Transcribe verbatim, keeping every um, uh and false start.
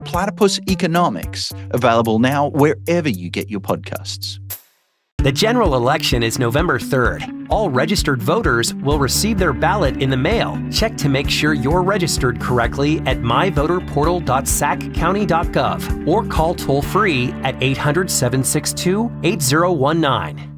Platypus Economics, available now wherever you get your podcasts. The general election is November third. All registered voters will receive their ballot in the mail. Check to make sure you're registered correctly at my voter portal dot sac county dot gov or call toll-free at eight hundred, seven six two, eight zero one nine.